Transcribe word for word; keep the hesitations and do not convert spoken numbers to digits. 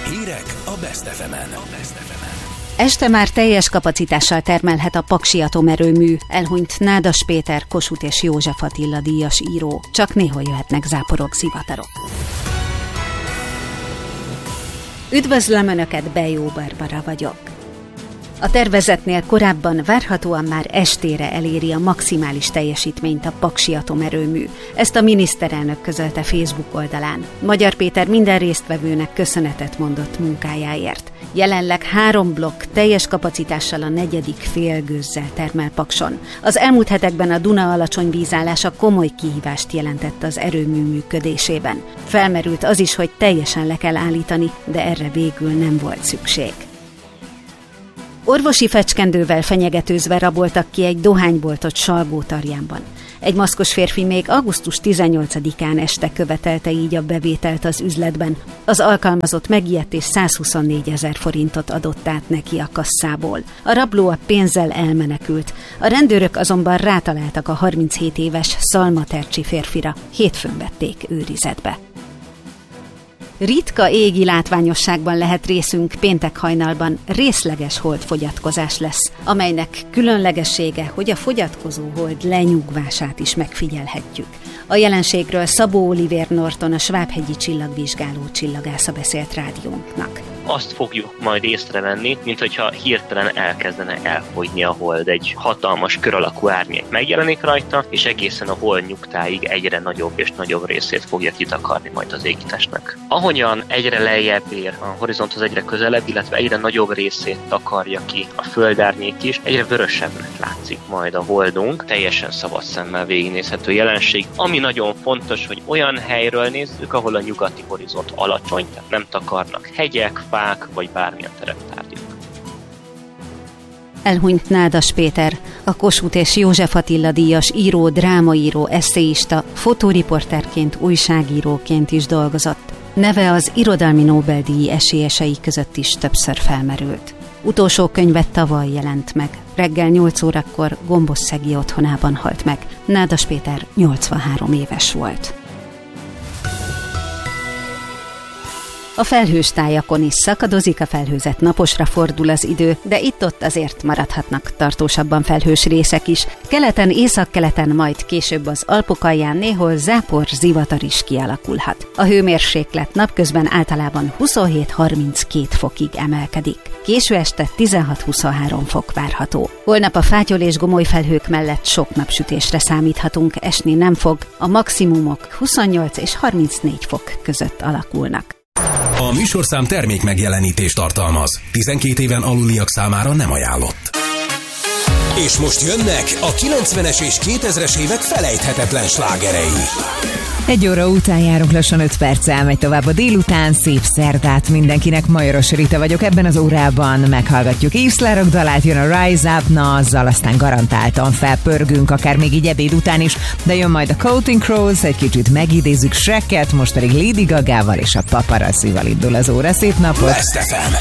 Hírek a Best ef emen. Este már teljes kapacitással termelhet a Paksi atomerőmű, elhunyt Nádas Péter, Kossuth és József Attila díjas író. Csak néhol jöhetnek záporok, zivatarok. Üdvözlöm Önöket, Bejó Barbara vagyok. A tervezetnél korábban várhatóan már estére eléri a maximális teljesítményt a Paksi atomerőmű. Ezt a miniszterelnök közölte Facebook oldalán. Magyar Péter minden résztvevőnek köszönetet mondott munkájáért. Jelenleg három blokk teljes kapacitással a negyedik félgőzzel termel Pakson. Az elmúlt hetekben a Duna alacsony vízállása komoly kihívást jelentett az erőmű működésében. Felmerült az is, hogy teljesen le kell állítani, de erre végül nem volt szükség. Orvosi fecskendővel fenyegetőzve raboltak ki egy dohányboltot Salgótarjánban. Egy maszkos férfi még augusztus tizennyolcadikán este követelte így a bevételt az üzletben. Az alkalmazott megijedt és százhuszonnégy ezer forintot adott át neki a kasszából. A rabló a pénzzel elmenekült. A rendőrök azonban rátaláltak a harminchét éves szalmatercsi férfira. Hétfőn vették őrizetbe. Ritka égi látványosságban lehet részünk péntek hajnalban, részleges holdfogyatkozás lesz, amelynek különlegessége, hogy a fogyatkozó hold lenyugvását is megfigyelhetjük. A jelenségről Szabó Olivér Norton, a Svábhegyi csillagvizsgáló csillagásza beszélt rádiónknak. Azt fogjuk majd észrevenni, mint hogyha hirtelen elkezdene elfogyni a hold. Egy hatalmas kör alakú árnyék megjelenik rajta, és egészen a hold nyugtáig egyre nagyobb és nagyobb részét fogja kitakarni majd az égitestnek. Ahogyan egyre lejjebb ér, a horizonthoz egyre közelebb, illetve egyre nagyobb részét takarja ki a földárnyék is, egyre vörösebbnek látszik majd a holdunk. Teljesen szabad szemmel végignézhető jelenség, ami nagyon fontos, hogy olyan helyről nézzük, ahol a nyugati horizont alacsony, tehát nem takarnak hegyek, fák vagy bármilyen tereptárgyak. Elhunyt Nádas Péter, a Kossuth és József Attila díjas író, drámaíró, esszéista, fotóriporterként, újságíróként is dolgozott. Neve az irodalmi Nobel-díj esélyesei között is többször felmerült. Utolsó könyve tavaly jelent meg. Reggel nyolc órakor Gombosszegi otthonában halt meg. Nádas Péter nyolcvanhárom éves volt. A felhős tájakon is szakadozik, a felhőzet, naposra fordul az idő, de itt-ott azért maradhatnak tartósabban felhős részek is. Keleten, északkeleten, majd később az Alpok alján néhol zápor, zivatar is kialakulhat. A hőmérséklet napközben általában huszonhét-harminckét fokig emelkedik. Késő este tizenhat-huszonhárom fok várható. Holnap a fátyol és gomoly felhők mellett sok napsütésre számíthatunk, esni nem fog, a maximumok huszonnyolc és harmincnégy fok között alakulnak. A műsorszám termék megjelenítést tartalmaz. tizenkét éven aluliak számára nem ajánlott. És most jönnek a kilencvenes és kétezres évek felejthetetlen slágerei. Egy óra után járunk, lassan öt perccel megy tovább a délután. Szép szerdát mindenkinek, Majoros Rita vagyok. Ebben az órában meghallgatjuk Yves Larok dalát, jön a Rise Up, na azzal aztán garantáltan felpörgünk, akár még így ebéd után is, de jön majd a Counting Crows, egy kicsit megidézzük Shreket, most pedig Lady Gagával és a Paparazzival indul az óra. Szép napot! Best ef em.